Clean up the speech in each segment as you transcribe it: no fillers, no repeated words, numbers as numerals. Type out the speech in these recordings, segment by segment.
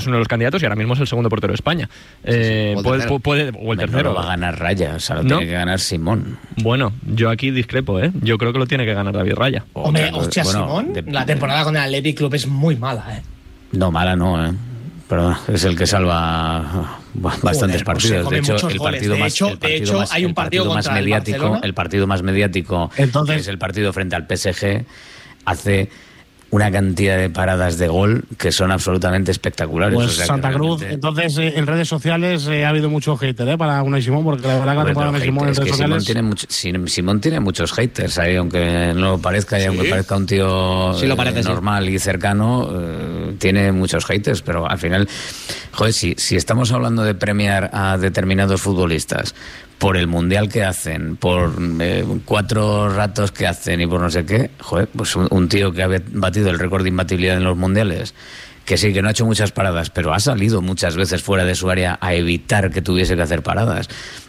es uno de los candidatos y ahora mismo es el segundo portero de España. O el tercero. No va a ganar Raya, o sea, lo tiene que ganar Simón. Bueno, yo aquí discrepo, Yo creo que lo tiene que ganar David Raya. Hombre, hostia, Simón, la temporada con el Athletic Club es muy mala, No, mala no, Perdón, es el que salva bastantes partidos. De hecho, el partido más mediático Entonces, es el partido frente al PSG. Hace una cantidad de paradas de gol que son absolutamente espectaculares. Pues Santa Cruz, entonces en redes sociales ha habido mucho hater para Unai Simón, porque la verdad que la temporada de Simón en redes sociales... Simón tiene muchos haters ahí, aunque no lo parezca, y aunque parezca un tío normal y cercano, tiene muchos haters, pero al final, joder, si estamos hablando de premiar a determinados futbolistas por el mundial que hacen, por 4 ratos que hacen y por no sé qué, joder, pues un tío que ha batido el récord de imbatibilidad en los mundiales, que sí, que no ha hecho muchas paradas, pero ha salido muchas veces fuera de su área a evitar que tuviese que hacer paradas.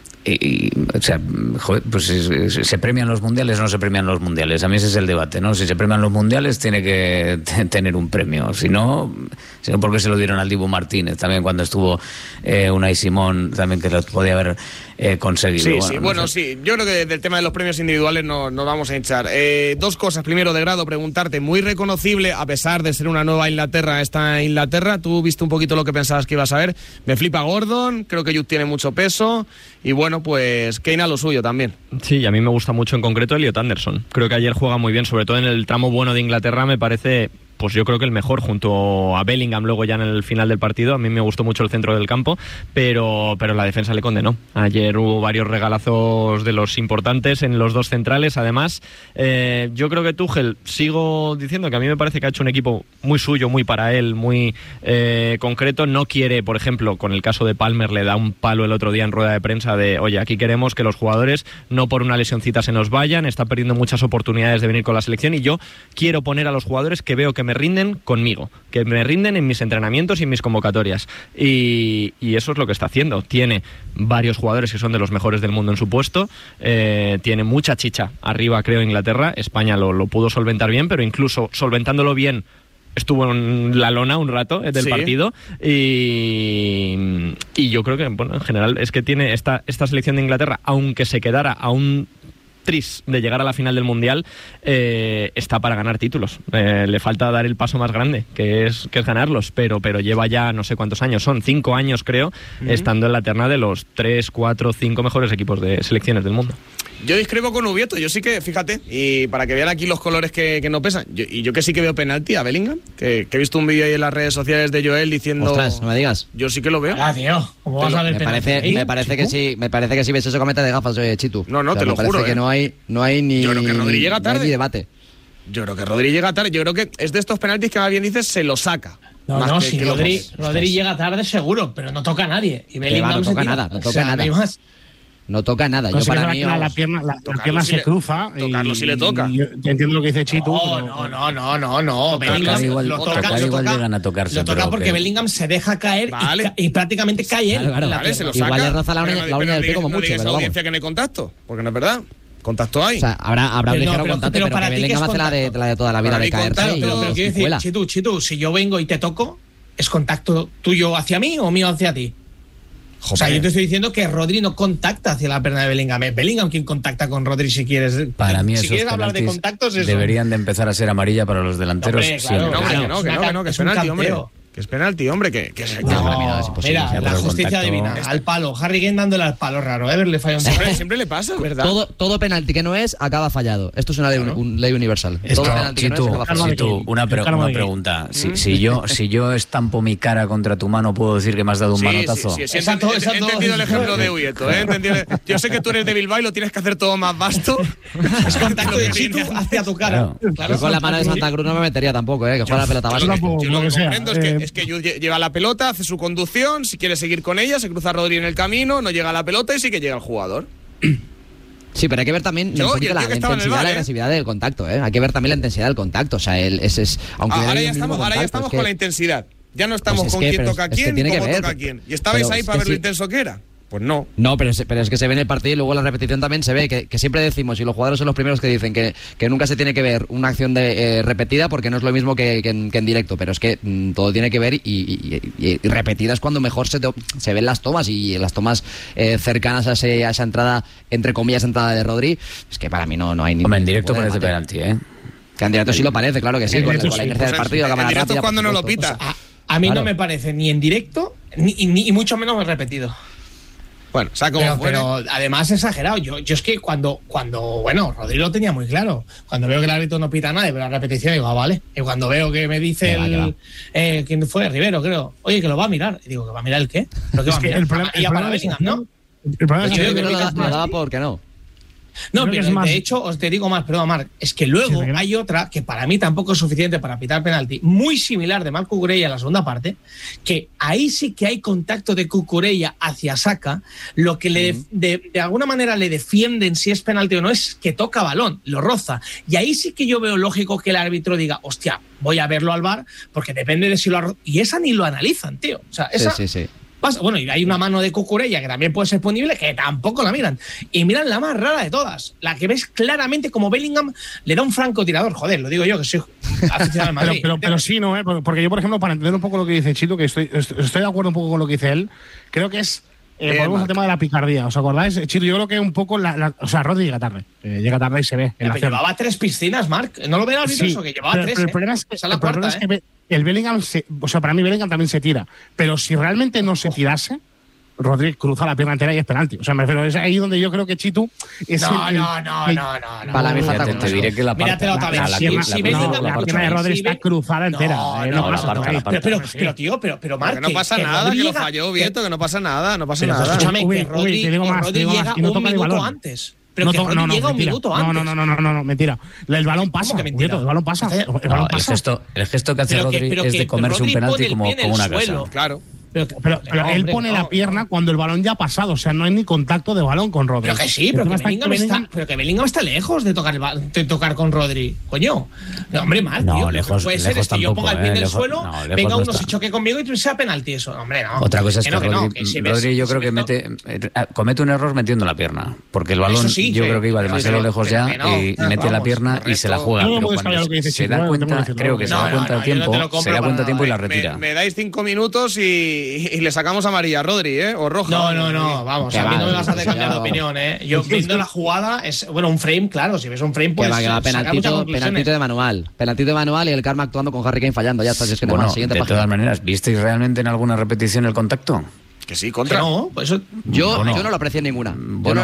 O sea, joder, pues ¿se premian los mundiales o no se premian los mundiales? A mí ese es el debate, ¿no? Si se premian los mundiales tiene que tener un premio. Si no, ¿por qué se lo dieron al Dibu Martínez? También cuando estuvo Unai Simón, también que lo podía haber conseguido. Sí. Yo creo que del tema de los premios individuales nos vamos a hinchar. 2 cosas. Primero, de grado, preguntarte, muy reconocible, a pesar de ser una nueva Inglaterra, esta Inglaterra. Tú viste un poquito lo que pensabas que ibas a ver. Me flipa Gordon, creo que Jude tiene mucho peso. Y bueno, pues Kane a lo suyo también. Sí, y a mí me gusta mucho en concreto Elliot Anderson. Creo que ayer juega muy bien, sobre todo en el tramo bueno de Inglaterra, me parece... Pues yo creo que el mejor, junto a Bellingham luego ya en el final del partido. A mí me gustó mucho el centro del campo, pero la defensa le condenó. Ayer hubo varios regalazos de los importantes en los 2 centrales. Además, yo creo que Tuchel, sigo diciendo que a mí me parece que ha hecho un equipo muy suyo, muy para él, muy concreto. No quiere, por ejemplo, con el caso de Palmer, le da un palo el otro día en rueda de prensa de, oye, aquí queremos que los jugadores no por una lesioncita se nos vayan, está perdiendo muchas oportunidades de venir con la selección y yo quiero poner a los jugadores que veo que me rinden conmigo, que me rinden en mis entrenamientos y en mis convocatorias, y eso es lo que está haciendo. Tiene varios jugadores que son de los mejores del mundo en su puesto, tiene mucha chicha arriba, creo, Inglaterra. España lo pudo solventar bien, pero incluso solventándolo bien estuvo en la lona un rato del partido, y yo creo que, bueno, en general es que tiene esta selección de Inglaterra, aunque se quedara a un tris de llegar a la final del Mundial, está para ganar títulos. Le falta dar el paso más grande, que es ganarlos, pero lleva ya no sé cuántos años, son 5 años creo, estando en la terna de los 3, 4, 5 mejores equipos de selecciones del mundo. Yo discrepo con Ubieto, yo sí que, fíjate, y para que vean aquí los colores que no pesan, yo que sí que veo penalti a Bellingham, que he visto un vídeo ahí en las redes sociales de Joel diciendo... Ostras, no me digas. Yo sí que lo veo. Tío, ¿cómo vas a ver penalti? Me parece que si ves eso, comete de gafas, Chitu. No, te lo juro. Que no hay ni... Yo creo que Rodri llega tarde. No hay ni debate. Yo creo que Rodri llega tarde, yo creo que es de estos penaltis que más bien dices se lo saca. Si Rodri llega tarde seguro, pero no toca a nadie. Y Bellingham no toca nada. No toca nada. Pues yo para mí la pierna se cruza. Tocarlo si le toca. Yo entiendo lo que dice Chitu. No. Bellingham igual llegan a tocarse. Lo toca porque Bellingham se deja caer y prácticamente cae él. Claro. Se lo saca. Igual le roza la uña del pie como mucho. Pero audiencia que no hay contacto, porque no es verdad. Contacto hay. O sea, habrá un ligero contacto, pero que Bellingham hace la de toda la vida de caerse. Pero quiero decir, Chitu, si yo vengo y te toco, ¿es contacto tuyo hacia mí o mío hacia ti? Joder. O sea, yo te estoy diciendo que Rodri no contacta hacia la pierna de Bellingham. Es Bellingham quien contacta con Rodri si quieres. Para mí si quieres hablar de contactos, eso deberían de empezar a ser amarilla para los delanteros. Que es penalti, hombre. Que es penalti, hombre, que mira, la justicia divina. Al palo. Harry Kane dándole al palo raro. Le falla un siempre le pasa, ¿verdad? Todo penalti que no es, acaba fallado. Esto es una ley universal. Todo penalti que no es, acaba fallado. Una pregunta. Si yo estampo mi cara contra tu mano, ¿puedo decir que me has dado un manotazo? Sí. He entendido el ejemplo de Ubieto. Yo sé que tú eres de Bilbao y lo tienes que hacer todo más vasto. Es contacto de Chitu hacia tu cara. Yo con la mano de Santa Cruz no me metería tampoco, que juega la pelota básica. Yo lo que comprendo es que lleva la pelota, hace su conducción, si quiere seguir con ella, se cruza Rodri en el camino, no llega a la pelota y sí que llega el jugador. Sí, pero hay que ver también la intensidad, la agresividad del contacto, Hay que ver también la intensidad del contacto, o sea, ahora ya estamos con la intensidad. Ya no estamos con quién toca a quién, cómo toca a quién. Y estabais ahí para ver lo intenso que era. Pues no. No, pero es que se ve en el partido y luego en la repetición también se ve que siempre decimos, y los jugadores son los primeros que dicen que nunca se tiene que ver una acción repetida porque no es lo mismo que en directo, pero es que todo tiene que ver y repetidas cuando mejor se ven las tomas, y las tomas cercanas a esa entrada, entre comillas, entrada de Rodri, es que para mí no hay ningún... Hombre, en directo parece penalti, ¿eh? Que en directo sí lo parece, claro que sí, con la inercia del partido. En directo es cuando no lo pita. A mí no me parece ni en directo ni mucho menos repetido. Bueno, pero además exagerado. Yo es que cuando Rodri lo tenía muy claro. Cuando veo que el árbitro no pita nada, pero la repetición digo, vale. Y cuando veo que me dice ¿quién fue? Rivero, creo. Oye, que lo va a mirar. Y digo, ¿que va a mirar el qué? ¿Lo que va a mirar? El problema es ¿no? El problema es que no lo daba porque no. No, pero de hecho, os te digo más, perdón, Marc, es que luego hay otra que para mí tampoco es suficiente para pitar penalti, muy similar de Marc Cucurella en la segunda parte, que ahí sí que hay contacto de Cucurella hacia Saka, lo que de alguna manera le defienden si es penalti o no es que toca balón, lo roza, y ahí sí que yo veo lógico que el árbitro diga, hostia, voy a verlo al VAR, porque depende de si lo ha rozado, y esa ni lo analizan, tío, o sea, esa... Sí. Bueno, y hay una mano de Cucurella que también puede ser punible, que tampoco la miran. Y miran la más rara de todas, la que ves claramente como Bellingham le da un francotirador. Joder, lo digo yo, que soy aficionado al Madrid. pero sí, ¿no? Porque yo, por ejemplo, para entender un poco lo que dice Chito, que estoy de acuerdo un poco con lo que dice él, creo que es... volvemos al tema de la picardía, ¿os acordáis? Chito, yo creo que un poco o sea, Rodri llega tarde y se ve. Pero llevaba 3 piscinas, Marc. ¿No lo ve el árbitro eso? Que llevaba 3. El problema es que el Bellingham, para mí Bellingham también se tira. Pero si realmente no se tirase, Rodri cruza la pierna entera y es penalti. O sea, me refiero, es ahí donde yo creo que Chitu es No. Para mí falta te diré que la parte la pierna de Rodri está cruzada entera. Pero tío, pero Marc, que no pasa nada, que lo falló Vieto, que no pasa nada. Escúchame, que Rodri llega un minuto antes. Pero que Rodri llega un minuto antes. No, mentira. El balón pasa. El balón pasa. El gesto que hace Rodri es de comerse un penalti como una casa. Claro. Pero él pone la pierna cuando el balón ya ha pasado, o sea, no hay ni contacto de balón con Rodri. Pero que sí, pero que Bellingham está lejos de tocar con Rodri. Coño. No, hombre, mal, tío. Lejos, puede ser que yo ponga el pie en el suelo, venga uno, se choque conmigo y sea penalti eso. Hombre, no. Otra cosa es que Rodri yo creo que comete un error metiendo la pierna, porque el balón yo creo que iba demasiado lejos ya y mete la pierna y se la juega. Pero cuando se da cuenta, creo que se da cuenta a tiempo y la retira. Me dais 5 minutos y le sacamos amarilla a Rodri, o roja. No, vamos, a mí no me vas a hacer cambiar de opinión, Yo viendo la jugada, un frame, claro, si ves un frame, pues penaltito de manual. Penaltito de manual y el Karma actuando con Harry Kane fallando, ya está, es que bueno, de todas maneras, ¿visteis realmente en alguna repetición el contacto? Que sí, contra. No, pues eso... Yo no lo aprecié en ninguna.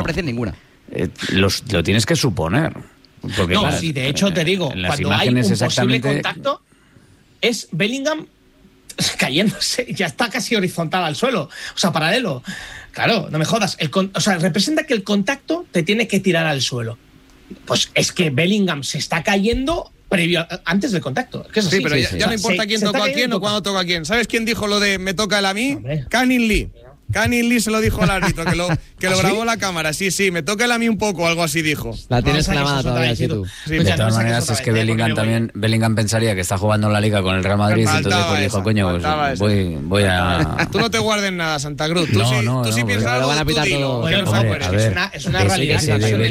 Lo tienes que suponer. Porque, no, sí, de hecho te digo, cuando hay un posible contacto, es Bellingham cayéndose, ya está casi horizontal al suelo, o sea, paralelo. Claro, no me jodas. O sea, representa que el contacto te tiene que tirar al suelo. Pues es que Bellingham se está cayendo antes del contacto. Es que es así. Sí, pero ya no importa quién toca a quién o cuándo toca a quién. ¿Sabes quién dijo lo de me toca él a mí? Canning Lee. Canning Lee se lo dijo al árbitro, que lo grabó la cámara. Sí, me toca él a mí un poco, algo así dijo. La tienes clavada todavía, tú. De todas maneras, es que Bellingham pensaría que está jugando en la Liga con el Real Madrid, entonces pues dijo, coño, pues voy a... Tú no te guardes nada, Santa Cruz. Tú sí piensas algo, van a pitar todo. Es una realidad.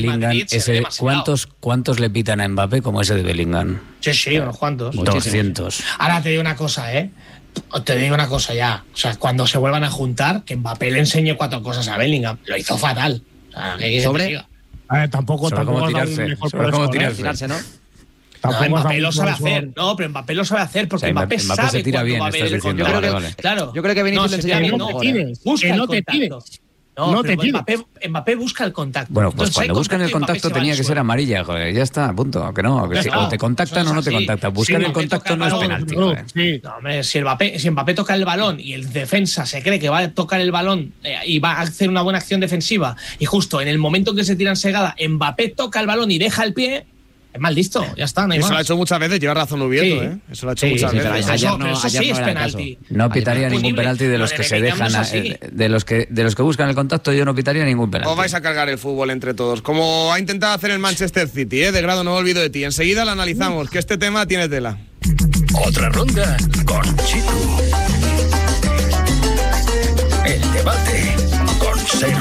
¿Cuántos le pitan a Mbappé como ese de Bellingham? Sí, unos cuantos. 200. Ahora te digo una cosa, Te digo una cosa ya. O sea, cuando se vuelvan a juntar, que Mbappé le enseñe 4 cosas a Bellingham. Lo hizo fatal. O sea, ¿qué tampoco cómo tirarse, ¿no? Mbappé lo sabe hacer. No, pero Mbappé lo sabe hacer porque Mbappé sabe se tira bien, estás diciendo. Claro. Yo creo que Vinicius le enseña bien. No te tires. Mbappé busca el contacto. Bueno, pues cuando buscan el contacto tenía que ser amarilla, joder, ya está, punto. Que no, que si o te contactan o no te contactan. Buscar el contacto no es penalti. No, hombre, si Mbappé toca el balón y el defensa se cree que va a tocar el balón y va a hacer una buena acción defensiva, y justo en el momento en que se tiran segada, Mbappé toca el balón y deja el pie, es mal listo, ya está. No hay eso más. Lo ha hecho muchas veces, lleva razón Ubieto, Eso lo ha hecho muchas veces. Pero eso sí es penalti. No pitaría ningún penalti de los que se dejan, de los que buscan el contacto. Yo no pitaría ningún penalti. Os vais a cargar el fútbol entre todos, como ha intentado hacer el Manchester City, de grado no me olvido de ti. Enseguida lo analizamos, que este tema tiene tela. Otra ronda con Chitu. El debate con Ser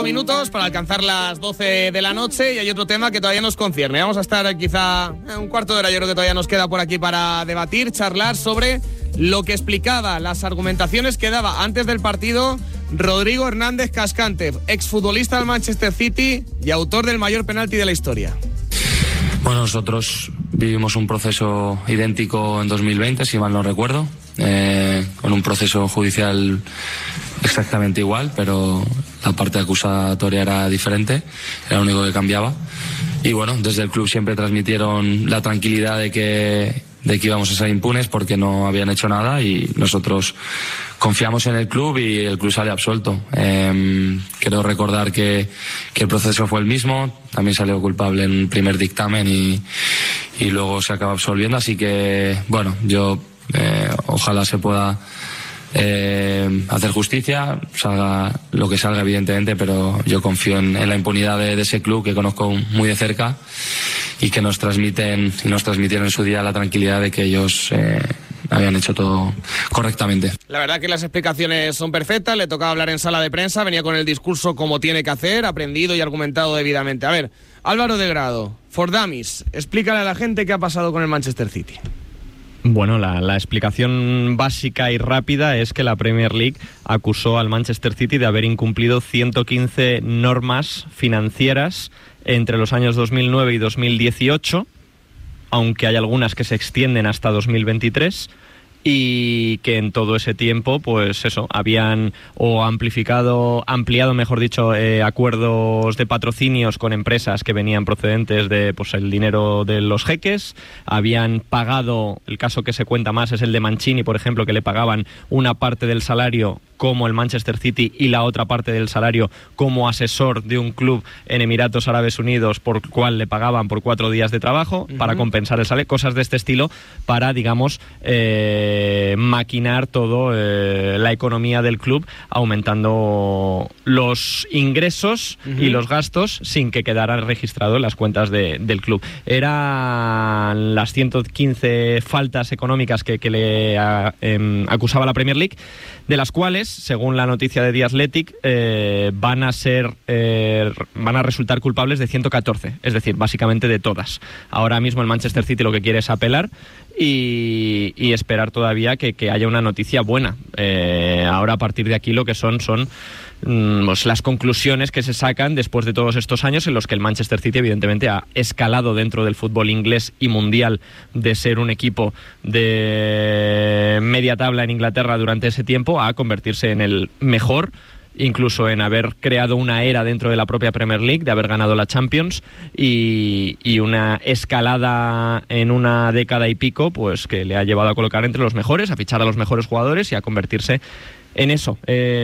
5 minutos para alcanzar las 12 de la noche y hay otro tema que todavía nos concierne. Vamos a estar quizá un cuarto de hora, yo creo que todavía nos queda por aquí para debatir, charlar sobre lo que explicaba, las argumentaciones que daba antes del partido Rodrigo Hernández Cascante, exfutbolista del Manchester City y autor del mayor penalti de la historia. Bueno, nosotros vivimos un proceso idéntico en 2020, si mal no recuerdo, con un proceso judicial exactamente igual, pero la parte acusatoria era diferente, era lo único que cambiaba. Y bueno, desde el club siempre transmitieron la tranquilidad de que íbamos a ser impunes porque no habían hecho nada y nosotros confiamos en el club y el club sale absuelto. Quiero recordar que el proceso fue el mismo, también salió culpable en un primer dictamen y luego se acaba absolviendo, así que bueno, yo ojalá se pueda hacer justicia, salga lo que salga evidentemente, pero yo confío en la impunidad de ese club que conozco muy de cerca y que nos transmitieron en su día la tranquilidad de que ellos habían hecho todo correctamente. La verdad que las explicaciones son perfectas, le tocaba hablar en sala de prensa, venía con el discurso como tiene que hacer, aprendido y argumentado debidamente. A ver, Álvaro de Grado, For Dummies, explícale a la gente qué ha pasado con el Manchester City. Bueno, la explicación básica y rápida es que la Premier League acusó al Manchester City de haber incumplido 115 normas financieras entre los años 2009 y 2018, aunque hay algunas que se extienden hasta 2023, y que en todo ese tiempo, pues eso, habían ampliado, mejor dicho, acuerdos de patrocinios con empresas que venían procedentes de, pues, el dinero de los jeques, habían pagado, el caso que se cuenta más es el de Mancini, por ejemplo, que le pagaban una parte del salario como el Manchester City y la otra parte del salario como asesor de un club en Emiratos Árabes Unidos, por el cual le pagaban por 4 días de trabajo para compensar el salario, cosas de este estilo para, digamos, maquinar todo la economía del club, aumentando los ingresos y los gastos sin que quedara registrado en las cuentas del club. Eran las 115 faltas económicas que le acusaba la Premier League, de las cuales, según la noticia de The Athletic, van a resultar culpables de 114, es decir, básicamente de todas. Ahora mismo el Manchester City lo que quiere es apelar y esperar todavía que haya una noticia buena. Ahora, a partir de aquí, lo que son pues las conclusiones que se sacan después de todos estos años en los que el Manchester City evidentemente ha escalado dentro del fútbol inglés y mundial, de ser un equipo de media tabla en Inglaterra durante ese tiempo a convertirse en el mejor, incluso en haber creado una era dentro de la propia Premier League, de haber ganado la Champions y una escalada en una década y pico, pues que le ha llevado a colocar entre los mejores, a fichar a los mejores jugadores y a convertirse en eso.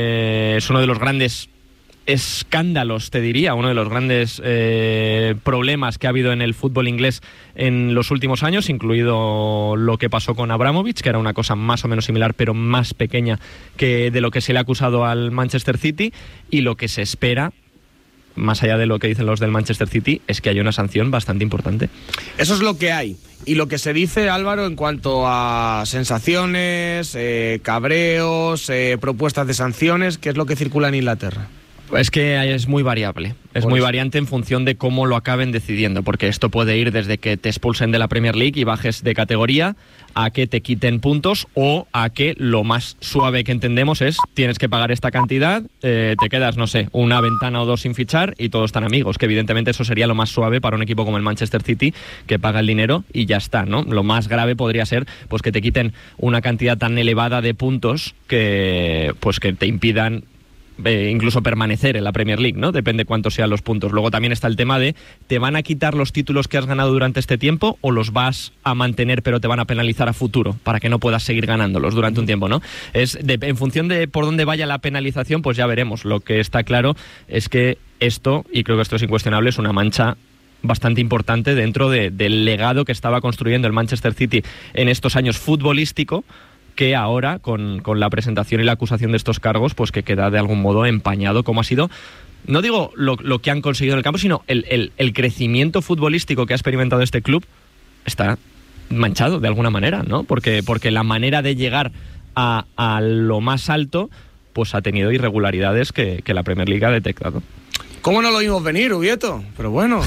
Es uno de los grandes escándalos, te diría, uno de los grandes problemas que ha habido en el fútbol inglés en los últimos años, incluido lo que pasó con Abramovich, que era una cosa más o menos similar pero más pequeña que de lo que se le ha acusado al Manchester City, y lo que se espera, más allá de lo que dicen los del Manchester City, es que haya una sanción bastante importante. Eso es lo que hay. Y lo que se dice, Álvaro, en cuanto a sensaciones, cabreos, propuestas de sanciones, ¿qué es lo que circula en Inglaterra? Es que es muy variable, es muy variante en función de cómo lo acaben decidiendo, porque esto puede ir desde que te expulsen de la Premier League y bajes de categoría, a que te quiten puntos, o a que lo más suave que entendemos es tienes que pagar esta cantidad, te quedas, no sé, una ventana o dos sin fichar y todos están amigos, que evidentemente eso sería lo más suave para un equipo como el Manchester City, que paga el dinero y ya está, ¿no? Lo más grave podría ser pues que te quiten una cantidad tan elevada de puntos que te impidan incluso permanecer en la Premier League, ¿no? Depende cuántos sean los puntos. Luego también está el tema de, ¿te van a quitar los títulos que has ganado durante este tiempo o los vas a mantener pero te van a penalizar a futuro para que no puedas seguir ganándolos durante un tiempo, ¿no? En función de por dónde vaya la penalización, pues ya veremos. Lo que está claro es que esto, y creo que esto es incuestionable, es una mancha bastante importante dentro del legado que estaba construyendo el Manchester City en estos años futbolístico, que ahora, con la presentación y la acusación de estos cargos, pues que queda de algún modo empañado, como ha sido, no digo lo que han conseguido en el campo, sino el crecimiento futbolístico que ha experimentado este club está manchado de alguna manera, ¿no? Porque la manera de llegar a lo más alto pues ha tenido irregularidades que la Premier League ha detectado. ¿Cómo no lo vimos venir, Ubieto? Pero bueno.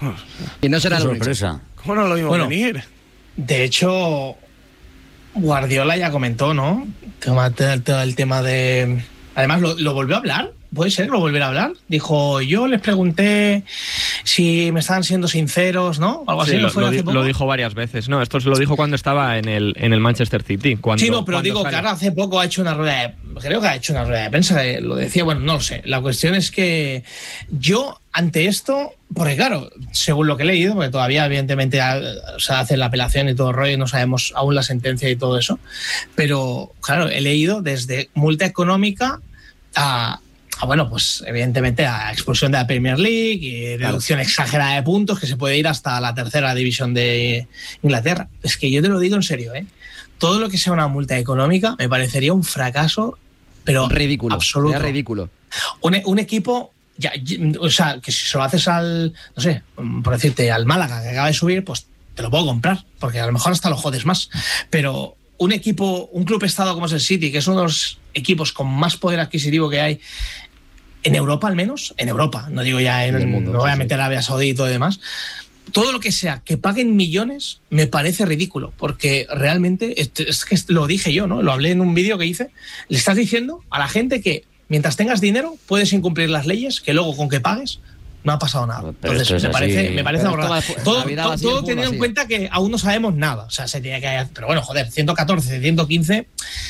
Y no será sorpresa. ¿Cómo no lo vimos venir? De hecho, Guardiola ya comentó, ¿no? El tema de... Además, lo volvió a hablar. ¿Puede ser? ¿Lo volverá a hablar? Dijo, yo les pregunté si me estaban siendo sinceros, ¿no? Algo así. Sí, lo dijo varias veces. No, esto se lo dijo cuando estaba en el Manchester City. Sí, no, pero digo que ahora hace poco ha hecho una rueda de prensa, lo decía, bueno, no lo sé. La cuestión es que yo, ante esto, porque claro, según lo que he leído, porque todavía evidentemente se hace la apelación y todo el rollo, no sabemos aún la sentencia y todo eso, pero claro, he leído desde multa económica a bueno, pues evidentemente a expulsión de la Premier League y reducción exagerada de puntos, que se puede ir hasta la 3ª división de Inglaterra. Es que yo te lo digo en serio, todo lo que sea una multa económica me parecería un fracaso, pero ridículo, absoluto. Es ridículo. Un equipo, o sea, que si se lo haces al, no sé, por decirte, al Málaga, que acaba de subir, pues te lo puedo comprar, porque a lo mejor hasta lo jodes más. Pero un club estado como es el City, que es uno de los equipos con más poder adquisitivo que hay, en Europa al menos, no digo ya en el mundo, no voy a meter a Arabia Saudí y todo lo demás, todo lo que sea que paguen millones me parece ridículo, porque realmente, es que lo dije yo, ¿no? Lo hablé en un vídeo que hice, le estás diciendo a la gente que mientras tengas dinero puedes incumplir las leyes, que luego con que pagues no ha pasado nada. Entonces me parece ahorrado. Todo teniendo en cuenta que aún no sabemos nada, o sea, se tiene que... Pero bueno, joder, 114, 115...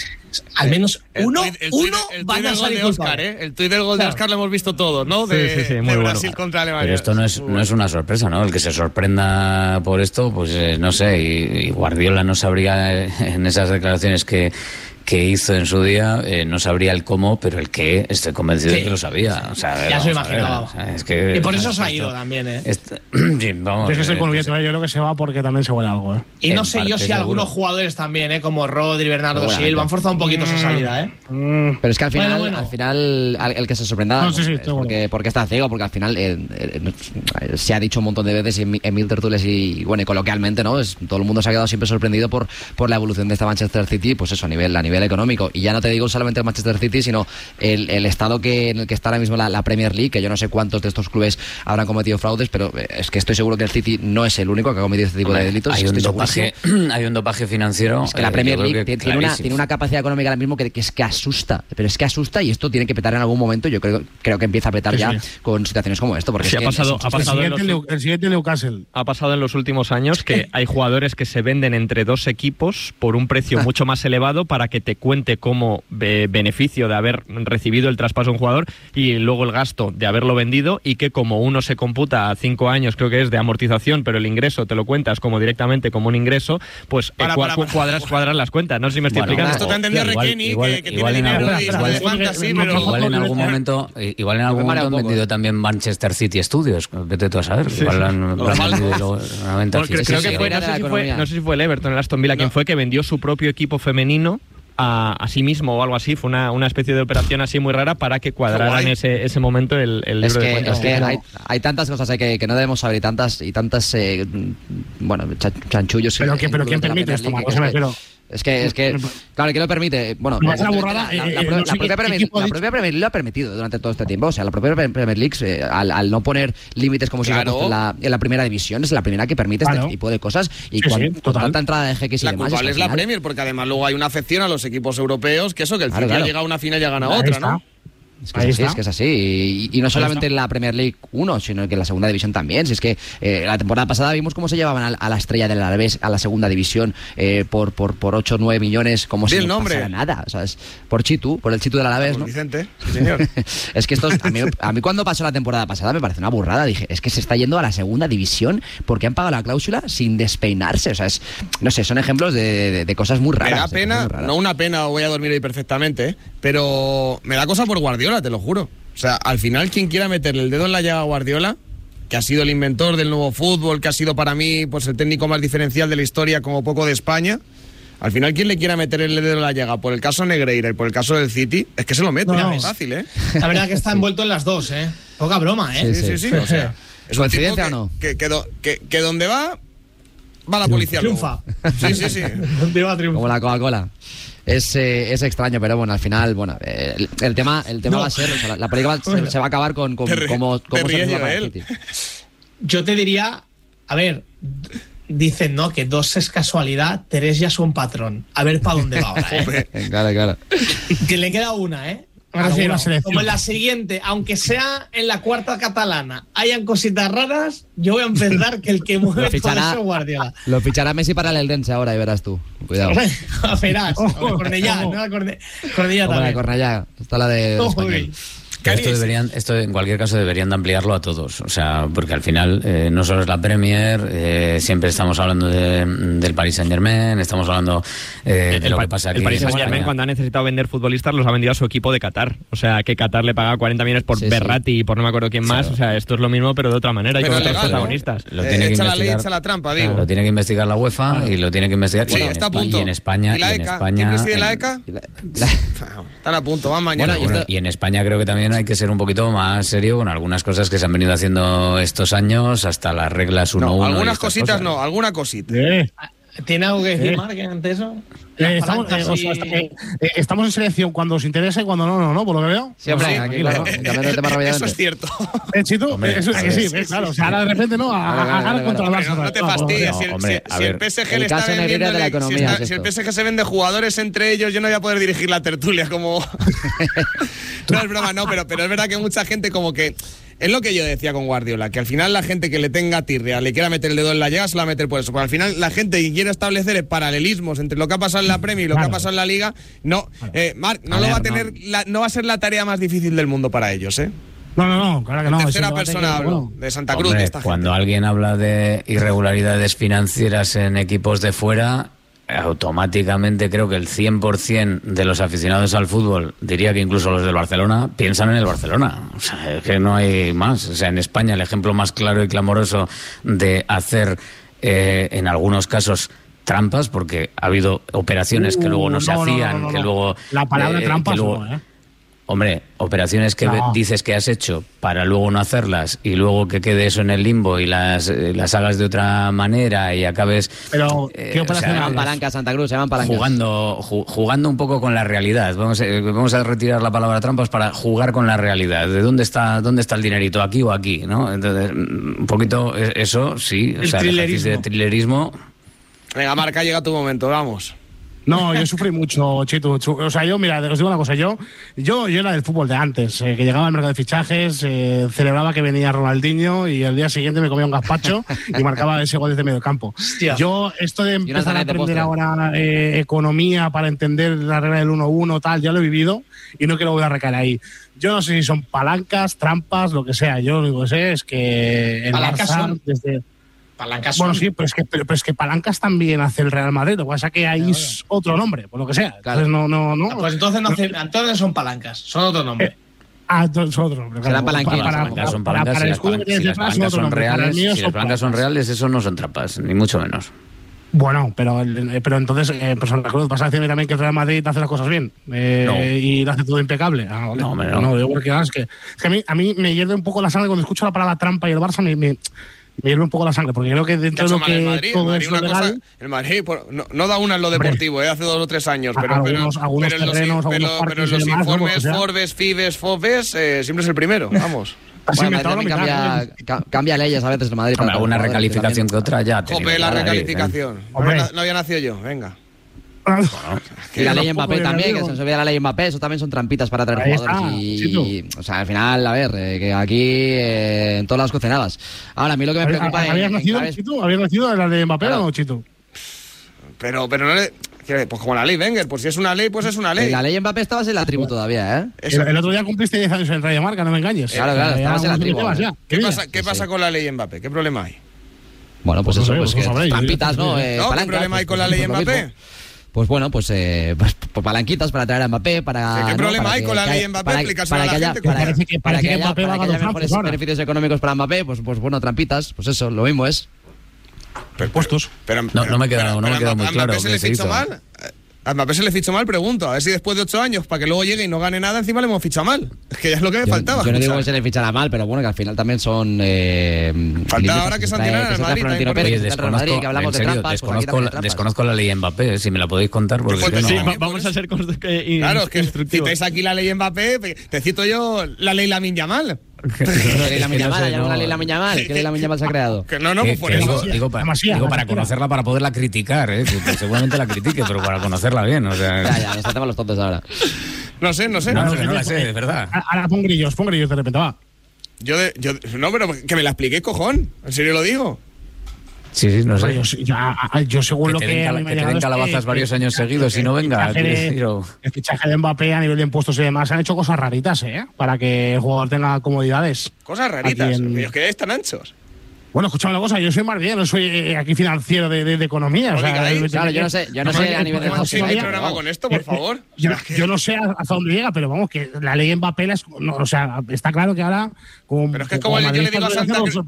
Al menos uno van a salir culpable. El tuit del gol de Oscar lo hemos visto todos, ¿no? Sí, muy de Brasil bueno. Contra Alemania. Pero esto no es una sorpresa, ¿no? El que se sorprenda por esto, pues no sé, y Guardiola no sabría en esas declaraciones que hizo en su día, no sabría el cómo, pero el qué, estoy convencido de que lo sabía. O sea, ya se lo imaginaba. O sea, es que, y por eso se ha ido también, Sí, vamos. Yo que estoy con yo creo que se va porque también se huele algo, Y no sé yo si algunos jugadores también, como Rodri, Bernardo Silva, han forzado un poquito esa salida, Pero es que al final el que se sorprenda, porque está ciego, porque al final se ha dicho un montón de veces en mil tertulias y bueno, y coloquialmente, ¿no? Todo el mundo se ha quedado siempre sorprendido por la evolución de esta Manchester City, pues eso, a nivel económico. Y ya no te digo solamente el Manchester City, sino el estado en el que está ahora mismo la Premier League, que yo no sé cuántos de estos clubes habrán cometido fraudes, pero es que estoy seguro que el City no es el único que ha cometido este tipo de delitos. Hay un dopaje financiero. Es que la Premier League tiene una capacidad económica ahora mismo que es que asusta, pero es que asusta, y esto tiene que petar en algún momento. Yo creo que empieza a petar con situaciones como esto, porque sí, el siguiente Newcastle. Ha pasado en los últimos años que hay jugadores que se venden entre dos equipos por un precio mucho más elevado para que te cuente como beneficio de haber recibido el traspaso a un jugador y luego el gasto de haberlo vendido, y que como uno se computa a 5 años, creo que es de amortización, pero el ingreso te lo cuentas como directamente como un ingreso, pues cuadras las cuentas. No sé si me estoy explicando. Esto te entendió Requeni, que tiene dinero igual en algún momento han vendido también Manchester City Studios, vete tú a saber. Igual han vendido creo que fue, no sé si fue el Everton, el Aston Villa, quien fue que vendió su propio equipo femenino a sí mismo o algo así. Fue una especie de operación así muy rara para que cuadraran ese momento el libro de cuentas. Es que hay tantas cosas que no debemos saber, y tantas chanchullos. Pero ¿quién permite esto? Es que claro, ¿quién lo permite? Bueno, la propia Premier League lo ha permitido durante todo este tiempo. O sea, la propia Premier League, al no poner límites como si en la primera división, es la primera que permite este tipo de cosas. Y con tanta entrada de jeques y la demás. La culpable es la Premier, porque además luego hay una afección a los equipos europeos, que eso, que el City ha llegado a una final y ha ganado otra, ¿no? Es que es así. Y no solamente en la Premier League 1, sino que en la segunda división también. Si es que la temporada pasada vimos cómo se llevaban a la estrella del Alavés a la segunda división por 8 o 9 millones, como si no pasara nada. O sea, es por el Chitu del Alavés, ¿no? Vicente, sí, señor. Es que esto, a mí cuando pasó la temporada pasada me pareció una burrada. Dije, es que se está yendo a la segunda división porque han pagado la cláusula sin despeinarse. O sea, no sé, son ejemplos de cosas muy raras. Me da pena, no una pena, voy a dormir hoy perfectamente, pero me da cosa por Guardiola, te lo juro. O sea, al final, quien quiera meterle el dedo en la llaga a Guardiola, que ha sido el inventor del nuevo fútbol, que ha sido para mí pues el técnico más diferencial de la historia, como poco de España, al final, quien le quiera meter el dedo en la llaga por el caso Negreira y por el caso del City, es que se lo mete. No, es fácil, ¿eh? La verdad que está envuelto en las dos, ¿eh? Poca broma, ¿eh? Sí. O sea, ¿es coincidencia o no? Que donde va la policía. Triunfa. Sí. Como la Coca-Cola. es extraño, pero bueno, al final, el tema va a ser, o sea, la película se va a acabar con cómo se resuelva para el City. Yo te diría, a ver, dicen, ¿no? Que 2 es casualidad, 3 ya es un patrón. A ver para dónde va ahora, Claro. Que le queda una, Ahora sí, como en la siguiente, aunque sea en la cuarta catalana, hayan cositas raras, yo voy a empezar que el que mueve todo eso es Guardiola. Lo fichará Messi para el Eldense ahora y verás tú. Cuidado. Verás, Cornellá, ¿no? Cornellá también. Cornellá, está la de Español. Esto en cualquier caso deberían de ampliarlo a todos, o sea, porque al final no solo es la Premier, siempre estamos hablando del Paris Saint-Germain, estamos hablando de lo que pasa aquí. El Paris Saint-Germain, cuando ha necesitado vender futbolistas, los ha vendido a su equipo de Qatar, o sea, que Qatar le paga 40 millones por Berratti y por no me acuerdo quién más, o sea, esto es lo mismo pero de otra manera, hay que otros protagonistas. Lo tiene que investigar, la ley, echa la trampa, digo. Lo tiene que investigar la UEFA y lo tiene que investigar está a punto. Y en España. ¿Y la ECA? ¿Quién preside la ECA? Están a punto, van mañana. Y en España creo que también hay que ser un poquito más serio con algunas cosas que se han venido haciendo estos años, hasta las reglas 1-1. No, algunas cositas cosas. No, alguna cosita. ¿Tiene algo que decir, Marc, ante eso? Estamos en selección cuando os interesa y cuando no, por lo que veo. Sí, hombre, aquí, claro. Eso es cierto. Chito, eso es que sí, claro. O sea, ahora de repente no, ahora contra el Barça. No te fastidies. Si el PSG le está vendiendo, si el PSG se vende jugadores entre ellos, yo no voy a poder dirigir la tertulia como. No es broma, no, pero es verdad que mucha gente como que. Es lo que yo decía con Guardiola, que al final la gente que le tenga tirria, le quiera meter el dedo en la llaga, se la va a meter por eso. Porque al final la gente que quiere establecer paralelismos entre lo que ha pasado en la Premier y lo que ha pasado en la Liga, no, Marc, no lo va a tener, no va a ser la tarea más difícil del mundo para ellos, No, claro que no. Tercera persona hablo, de Santa Cruz. Hombre, de esta cuando gente. alguien habla de irregularidades financieras en equipos de fuera, automáticamente creo que el 100% de los aficionados al fútbol, diría que incluso los del Barcelona, piensan en el Barcelona. O sea, es que no hay más. O sea, en España el ejemplo más claro y clamoroso de hacer, en algunos casos, trampas, porque ha habido operaciones que luego no se hacían, que luego... La palabra trampas no, Hombre, operaciones que dices que has hecho para luego no hacerlas y luego que quede eso en el limbo y las hagas de otra manera y acabes... Pero, ¿qué operaciones? Se llaman palancas, Santa Cruz, se llaman palancas. Jugando un poco con la realidad. Vamos a retirar la palabra trampas para jugar con la realidad. ¿De dónde está el dinerito? ¿Aquí o aquí? ¿No? Entonces, un poquito eso, sí. El trilerismo. De trilerismo. Venga, Marc, llega tu momento, vamos. No, yo sufrí mucho, Chito. O sea, yo, mira, os digo una cosa. Yo era del fútbol de antes, que llegaba al mercado de fichajes, celebraba que venía Ronaldinho y el día siguiente me comía un gazpacho y marcaba ese gol desde medio campo. Hostia. Yo, esto de empezar a aprender ahora economía para entender la regla del 1-1, tal, ya lo he vivido y no quiero volver a recaer ahí. Yo no sé si son palancas, trampas, lo que sea. Yo lo único que sé es que el Barça, desde... Palancas bueno, sí, pero es que palancas también hace el Real Madrid. Lo que pasa es que ahí es otro nombre, por lo que sea. Claro. Entonces no. Pues entonces son palancas, son otro nombre. Son otro nombre. Serán palanquinas. Son palancas. Si las palancas son reales, si las palancas son reales, eso no son trampas, ni mucho menos. Bueno, pero entonces, Santa Cruz, vas a decirme también que el Real Madrid hace las cosas bien y lo hace todo impecable. Vale. No, yo creo que es que a mí me hierve un poco la sangre cuando escucho la palabra trampa y el Barça me hierve un poco la sangre, porque creo que dentro de lo que Madrid, todo es legal... El Madrid no da una en lo deportivo, hace 2 o 3 años, pero en los informes Forbes, Fibes, Fobes, siempre es el primero, vamos. Bueno, cambia leyes a veces el Madrid. Alguna recalificación que otra ya. Jope, la recalificación. No había nacido yo, venga. Bueno, y la ley Mbappé también, que se nos olvida la ley Mbappé, eso también son trampitas para traer jugadores. Y o sea, al final, a ver, que aquí en todas las cocinadas. Ahora, a mí lo que me preocupa es... ¿Habías nacido, Chito? ¿Habías nacido en la ley Mbappé o no, Chito? Pero no le... Pues como la ley Wenger, pues si es una ley, pues es una ley. La ley Mbappé estabas en la tribu todavía, ¿eh? El otro día cumpliste 10 años en Radio Marca, no me engañes. Claro, estabas en la tribu. ¿Qué pasa con la ley Mbappé? ¿Qué problema hay? Bueno, pues eso, pues que trampitas, ¿no? ¿Qué problema hay con la ley Mbappé? Pues bueno, pues palanquitas para traer a Mbappé, para... ¿Qué problema hay con la ley Mbappé? Explícaselo a la gente. Para que Mbappé va a ganar mejores beneficios económicos para Mbappé, pues bueno, trampitas, pues eso, lo mismo es. Puestos. No me ha quedado muy claro. ¿A Mbappé se le fichó mal? A Mbappé se le fichó mal, pregunto. A ver si después de 8 años, para que luego llegue y no gane nada, encima le hemos fichado mal. Es que ya es lo que me faltaba. Yo no digo que se le fichara mal, pero bueno, que al final también son... Falta ahora que sancionaran al Madrid. Desconozco la ley Mbappé, si me la podéis contar. Porque sí, vamos a ser claro, es que citáis aquí la ley Mbappé, te cito yo la ley Lamine Yamal. ¿Qué ley Lamine Yamal? ¿Hay alguna ley Lamine Yamal? ¿Qué ley Lamine Yamal se ha creado? Pues por eso. Digo para conocerla, para poderla criticar, que seguramente la critique, pero para conocerla bien, o sea... Ya, nos hacemos los tontos ahora. No sé. No la sé, de verdad. Ahora pon grillos de repente, va. No, pero que me la expliquéis, cojón. ¿En serio lo digo? Sí, no sé. Yo según lo que te den calabazas varios años seguidos y no venga. El fichaje de Mbappé a nivel de impuestos y demás han hecho cosas raritas, para que el jugador tenga comodidades. Cosas raritas, ¿os quedáis tan anchos? Bueno, escúchame una cosa, yo soy más bien, no soy aquí financiero de economía. O sea, claro, yo no sé a nivel de negocio. ¿Hay programa con esto, por favor? Yo no sé hasta dónde llega, pero vamos, que la ley Mbappé, o sea, está claro que ahora... Pero es que es como yo le digo a Santa Cruz.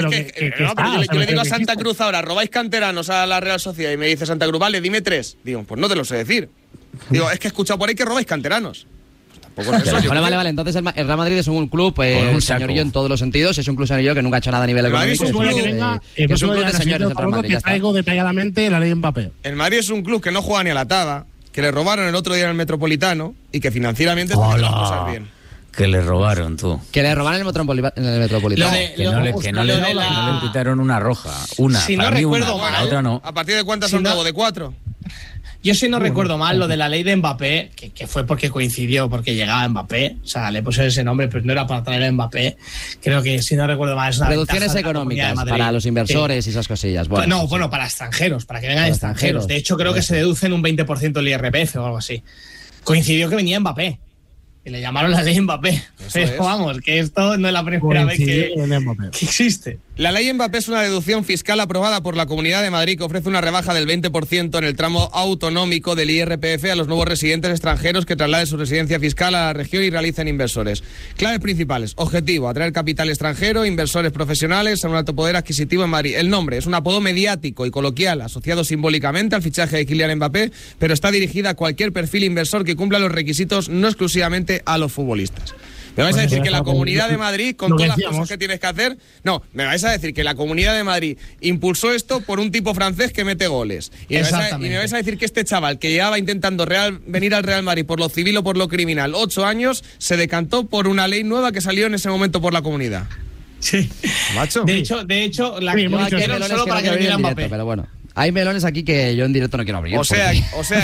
Yo le digo a Santa Cruz ahora, robáis canteranos a la Real Sociedad y me dice Santa Cruz, vale, dime 3. Digo, pues no te lo sé decir. Digo, es que he escuchado por ahí que robáis canteranos. Vale. Entonces el Real Madrid es un club señorío en todos los sentidos. Es un club señorío que nunca ha hecho nada a nivel económico. Es un club de señores del Real Madrid. Te traigo detalladamente la ley Mbappé. El Madrid es un club que no juega ni a la tada, que le robaron el otro día en el Metropolitano y que financieramente tiene las cosas bien. Que le robaron, tú. Que le robaron en el Metropolitano. Que no le quitaron una roja. Una, si para no mí recuerdo una, mal, la otra no. ¿A partir de cuántas son luego? ¿De 4? Yo no recuerdo mal lo de la ley de Mbappé, que fue porque coincidió, porque llegaba Mbappé, o sea, le puse ese nombre, pero no era para traer a Mbappé. Creo que, si no recuerdo mal, es una reducciones económicas para los inversores y esas cosillas. Bueno, para extranjeros, para que vengan extranjeros. De hecho, creo que se deducen un 20% el IRPF o algo así. Coincidió que venía Mbappé. Y le llamaron la ley Mbappé. Pero vamos, que esto no es la primera vez que existe. La ley Mbappé es una deducción fiscal aprobada por la Comunidad de Madrid que ofrece una rebaja del 20% en el tramo autonómico del IRPF a los nuevos residentes extranjeros que trasladen su residencia fiscal a la región y realicen inversores. Claves principales. Objetivo, atraer capital extranjero, inversores profesionales a un alto poder adquisitivo en Madrid. El nombre es un apodo mediático y coloquial asociado simbólicamente al fichaje de Kylian Mbappé, pero está dirigida a cualquier perfil inversor que cumpla los requisitos, no exclusivamente a los futbolistas. ¿Me vais a decir que la Comunidad de Madrid, con todas las cosas que tienes que hacer? No, me vais a decir que la Comunidad de Madrid impulsó esto por un tipo francés que mete goles. Y me vais a decir que este chaval que llevaba intentando venir al Real Madrid por lo civil o por lo criminal 8 años, se decantó por una ley nueva que salió en ese momento por la Comunidad. Sí. Macho. De hecho la quiero solo para que venga Mbappé. Pero bueno. Hay melones aquí que yo en directo no quiero abrir. O sea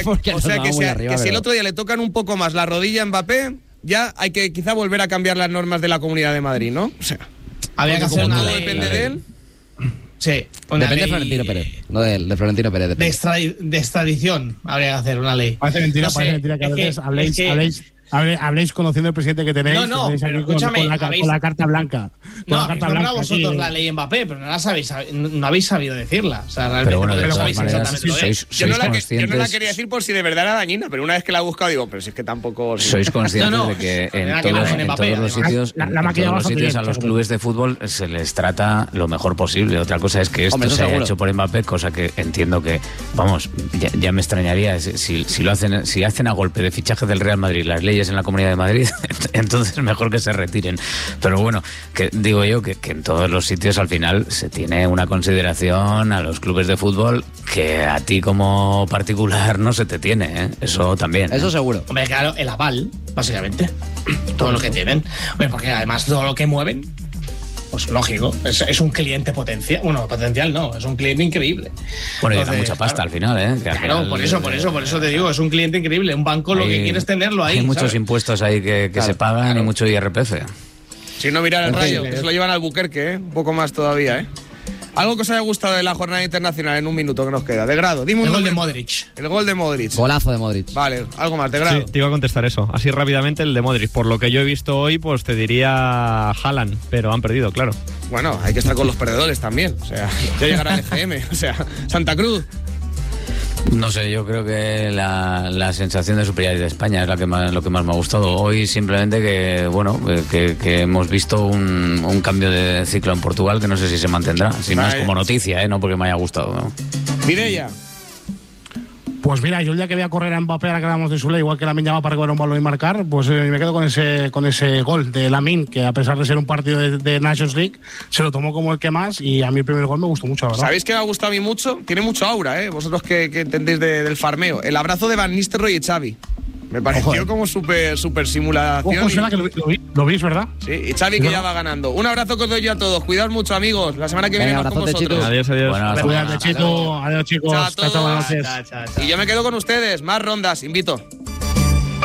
que si el otro día le tocan un poco más la rodilla a Mbappé, ya hay que quizá volver a cambiar las normas de la Comunidad de Madrid, ¿no? O sea, había que hacer una todo ley, depende de él. Sí, depende de Florentino Pérez, no de Florentino Pérez. De extradición habría que hacer una ley. Parece mentira que a veces habléis conociendo al presidente que tenéis. No, pero escúchame, con la carta blanca. No vosotros la ley Mbappé, pero no habéis sabido decirla. O sea, realmente pero sabéis exactamente lo que es. Yo no la quería decir por si de verdad era dañina, pero una vez que la he buscado digo, pero si es que tampoco... Sois conscientes de que en todos los sitios a los clubes de fútbol se les trata lo mejor posible. Otra cosa es que esto se haya hecho por Mbappé, cosa que entiendo que, vamos, ya me extrañaría si hacen a golpe de fichaje del Real Madrid las leyes en la Comunidad de Madrid, entonces mejor que se retiren. Pero bueno, que digo yo que en todos los sitios al final se tiene una consideración a los clubes de fútbol que a ti como particular no se te tiene, ¿eh? Eso también. Eso seguro. Hombre, claro, el aval, básicamente. Todo lo que tienen. Hombre, porque además todo lo que mueven, pues lógico, es un cliente potencial. Bueno, potencial no, es un cliente increíble. Bueno, y da mucha pasta al final, ¿eh? Que claro, final, por eso te digo, es un cliente increíble. Un banco lo que quiere es tenerlo ahí. Hay muchos impuestos ahí que se pagan y mucho IRPF. Si no, mirar el Rayo, que se lo llevan al Albuquerque, ¿eh? Un poco más todavía, ¿eh? Algo que os haya gustado de la jornada internacional en un minuto que nos queda. De grado, dime un gol de Modric. El gol de Modric. Golazo de Modric. Vale, algo más, de grado. Sí, te iba a contestar eso. Así rápidamente el de Modric. Por lo que yo he visto hoy, pues te diría Haaland, pero han perdido, claro. Bueno, hay que estar con los perdedores también. O sea, ya llegará el EGM. O sea, Santa Cruz. No sé, yo creo que la sensación de superioridad de España es lo que más me ha gustado. Hoy simplemente que hemos visto un cambio de ciclo en Portugal que no sé si se mantendrá. Si más como noticia, no porque me haya gustado, ¿no? Mireia. Pues mira, yo el día que voy a correr a Mbappé, ahora que hablamos de Sule, igual que Lamine llama para recoger un balón y marcar, pues me quedo con ese gol de Lamine, que a pesar de ser un partido de Nations League, se lo tomó como el que más, y a mí el primer gol me gustó mucho, la verdad. ¿Sabéis qué me ha gustado a mí mucho? Tiene mucho aura, vosotros que entendéis del farmeo. El abrazo de Van Nistelrooy y Xavi. Me pareció como súper simulación. Ojo, será que lo vís, ¿verdad? Sí, y Xavi que ya va ganando. Un abrazo que os doy yo a todos. Cuidaos mucho, amigos. La semana que viene más con vosotros. Adiós. Cuídate, Chito. Adiós, chicos. Chao, y yo me quedo con ustedes. Más rondas, invito.